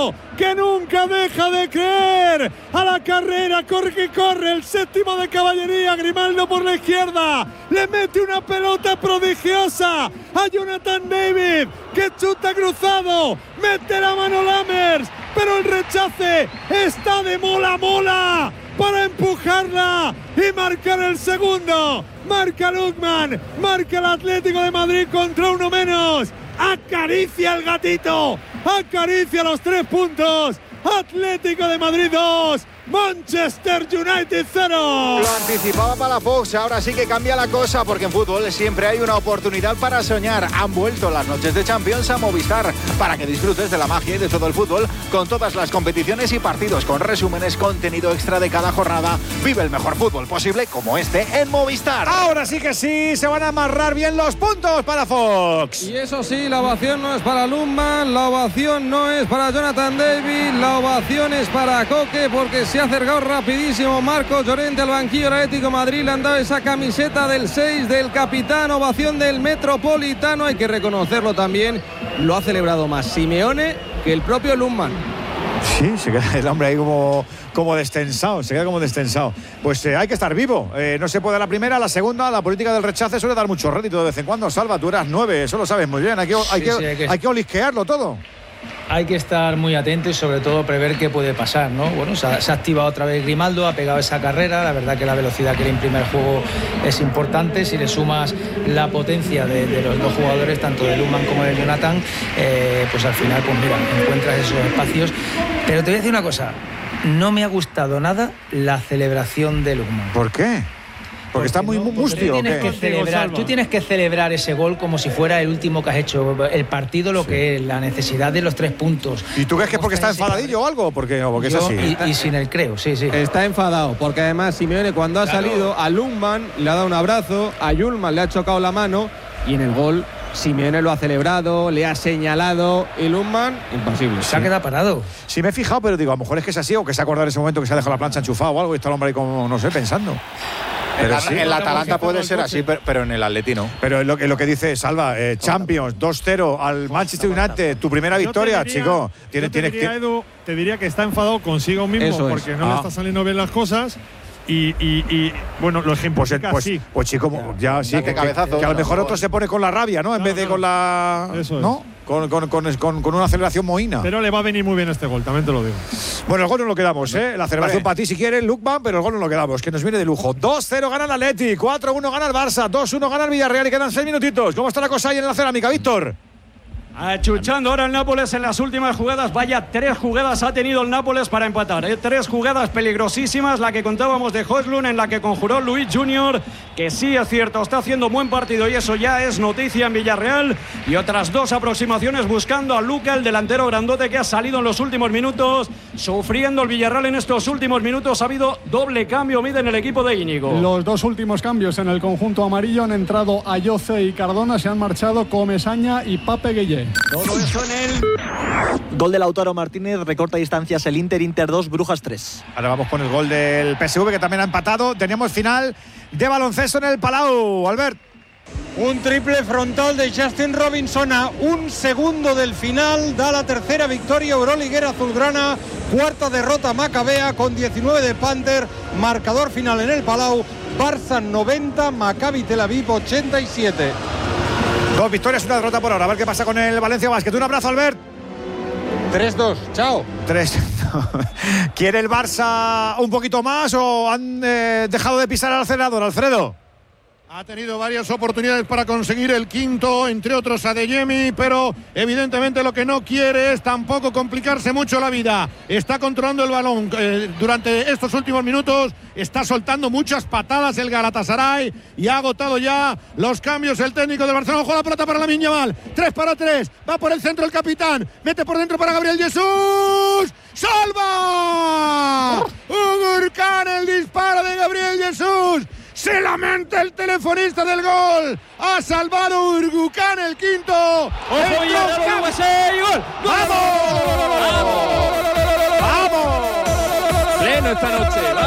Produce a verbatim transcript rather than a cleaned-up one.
Grimaldo, que nunca deja de creer. A la carrera, corre que corre, el séptimo de caballería. Grimaldo por la izquierda, le mete una pelota prodigiosa a Jonathan David, que chuta cruzado, mete la mano Lammers, pero el rechace está de mola mola para empujarla y marcar el segundo. Marca Lookman, marca el Atlético de Madrid contra uno menos. Acaricia el gatito, acaricia los tres puntos. Atlético de Madrid dos, Manchester United cero. Lo anticipaba Palafox, ahora sí que cambia la cosa, porque en fútbol siempre hay una oportunidad para soñar. Han vuelto las noches de Champions a Movistar para que disfrutes de la magia y de todo el fútbol, con todas las competiciones y partidos, con resúmenes, contenido extra de cada jornada. Vive el mejor fútbol posible como este en Movistar. Ahora sí que sí, se van a amarrar bien los puntos para Fox. Y eso sí, la ovación no es para Lookman, la ovación no es para Jonathan David, la ovación es para Coque, porque se ha acercado rapidísimo Marcos Llorente al banquillo del Atlético de Madrid, le han dado esa camiseta del seis del capitán, ovación del Metropolitano, hay que reconocerlo también, lo ha celebrado más Simeone que el propio Lookman. Sí, se queda el hombre ahí como, como destensado, se queda como destensado. Pues eh, hay que estar vivo, eh, no se puede la primera, la segunda, la política del rechace suele dar mucho rédito de vez en cuando. Salva, tú eras nueve, eso lo sabes muy bien, hay que, hay, sí, que, sí, hay, que... hay que olisquearlo todo. Hay que estar muy atento y sobre todo prever qué puede pasar, ¿no? Bueno, se ha, se ha activado otra vez Grimaldo, ha pegado esa carrera, la verdad que la velocidad que le imprime el juego es importante, si le sumas la potencia de, de los dos jugadores, tanto de Lookman como de Jonathan, eh, pues al final, pues mira, encuentras esos espacios. Pero te voy a decir una cosa, no me ha gustado nada la celebración de Lookman. ¿Por qué? Porque, porque está muy no, mustio. Tú tienes, que celebrar, tú tienes que celebrar ese gol como si fuera el último que has hecho. El partido, lo sí. que es, la necesidad de los tres puntos. ¿Y tú crees que es porque está enfadadillo o algo? Porque, o porque Yo, es así. Y, y sin el creo, sí, sí. Está enfadado, porque además Simeone cuando ha claro. salido, a Lookman le ha dado un abrazo, a Yulman le ha chocado la mano y en el gol Simeone lo ha celebrado, le ha señalado y Lookman, imposible. Se sí. ha quedado parado. Sí me he fijado, pero digo, a lo mejor es que es así o que se ha acordado en ese momento que se ha dejado la plancha enchufada o algo y está el hombre ahí como, no sé, pensando. Pero en, sí, en la Atalanta puede ser así, pero, pero en el Atleti no. Pero es lo, es lo que dice Salva, eh, Champions dos cero al Manchester United, tu primera victoria, diría, chico. Tiene, yo te, tiene, diría, Edu, te diría que está enfadado consigo mismo porque no ah. le está saliendo bien las cosas. Y, y, y bueno, lo ejemplifica pues, pues, así. Pues chico, ya sí, que, cabezazo, que, que a lo mejor otro se pone con la rabia, ¿no? En no, vez de no, con la… Eso es. ¿no? Con, con, con, con, con una aceleración mohína. Pero le va a venir muy bien este gol, también te lo digo. Bueno, el gol no lo quedamos, ¿eh? La celebración vale. para ti si quieres, Lookman, pero el gol no lo quedamos, que nos viene de lujo. dos cero gana el Atleti, cuatro uno gana el Barça, dos uno gana el Villarreal y quedan seis minutitos. ¿Cómo está la cosa ahí en la cerámica, Víctor? Achuchando ahora el Nápoles en las últimas jugadas. Vaya, tres jugadas ha tenido el Nápoles para empatar, ¿eh? Tres jugadas peligrosísimas. La que contábamos de Højlund, en la que conjuró Luis Junior, que sí es cierto, está haciendo un buen partido y eso ya es noticia en Villarreal. Y otras dos aproximaciones buscando a Luka, el delantero grandote que ha salido en los últimos minutos, sufriendo el Villarreal en estos últimos minutos. Ha habido doble cambio, mide en el equipo de Íñigo. Los dos últimos cambios en el conjunto amarillo han entrado Ayoce y Cardona, se han marchado Comesaña y Pape Gueye. Todo eso en el gol de Lautaro Martínez, recorta distancias el Inter, Inter dos, Brujas tres. Ahora vamos con el gol del P S V, que también ha empatado. Teníamos final de baloncesto en el Palau, Albert. Un triple frontal de Justin Robinson a un segundo del final, da la tercera victoria euroliguera azulgrana, cuarta derrota macabea con diecinueve de Panther, marcador final en el Palau, Barça noventa, Maccabi Tel Aviv ochenta y siete. Dos victorias y una derrota por ahora. A ver qué pasa con el Valencia Basket. Un abrazo, Albert. tres dos. Chao. tres. ¿Quiere el Barça un poquito más o han eh, dejado de pisar al acelerador, Alfredo? Ha tenido varias oportunidades para conseguir el quinto, entre otros a Adeyemi, pero evidentemente lo que no quiere es tampoco complicarse mucho la vida. Está controlando el balón eh, durante estos últimos minutos, está soltando muchas patadas el Galatasaray y ha agotado ya los cambios el técnico del Barcelona. Juega la pelota para Lamine Yamal, tres para tres, va por el centro el capitán, mete por dentro para Gabriel Jesús. ¡Salva! Ugurcan, el disparo de Gabriel Jesús. Se lamenta el telefonista del gol. Ha salvado Ugurcan el quinto. ¡Ojo, y el U S A y gol! ¡Vamos! ¡Vamos! ¡Vamos! Pleno esta noche.